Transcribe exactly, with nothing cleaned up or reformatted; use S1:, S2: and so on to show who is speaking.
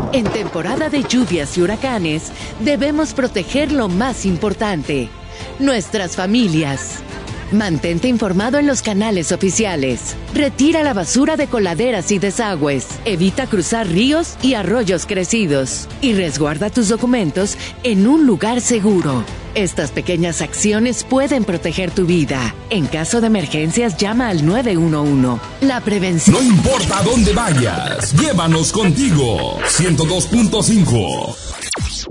S1: En temporada de lluvias y huracanes, debemos proteger lo más importante, nuestras familias. Mantente informado en los canales oficiales. Retira la basura de coladeras y desagües. Evita cruzar ríos y arroyos crecidos. Y resguarda tus documentos en un lugar seguro. Estas pequeñas acciones pueden proteger tu vida. En caso de emergencias, llama al nueve uno uno. La prevención...
S2: No importa dónde vayas, llévanos contigo. ciento dos punto cinco